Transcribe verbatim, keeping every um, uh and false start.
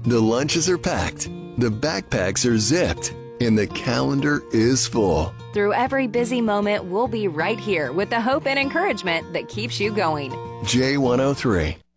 The lunches are packed, the backpacks are zipped, and the calendar is full. Through every busy moment, we'll be right here with the hope and encouragement that keeps you going. J one oh three.